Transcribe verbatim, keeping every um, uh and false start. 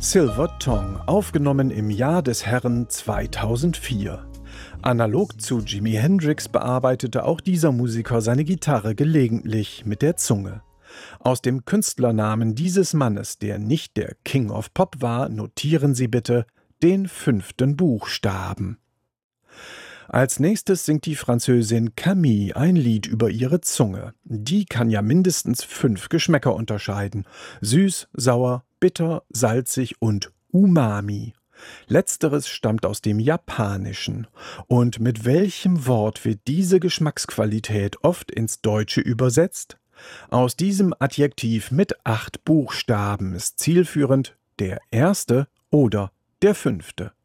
Silver Tongue, aufgenommen im Jahr des Herrn zweitausendvier. Analog zu Jimi Hendrix bearbeitete auch dieser Musiker seine Gitarre gelegentlich mit der Zunge. Aus dem Künstlernamen dieses Mannes, der nicht der King of Pop war, notieren Sie bitte den fünften Buchstaben. Als nächstes singt die Französin Camille ein Lied über ihre Zunge. Die kann ja mindestens fünf Geschmäcker unterscheiden: süß, sauer, bitter, salzig und umami. Letzteres stammt aus dem Japanischen. Und mit welchem Wort wird diese Geschmacksqualität oft ins Deutsche übersetzt? Aus diesem Adjektiv mit acht Buchstaben ist zielführend der erste oder der fünfte.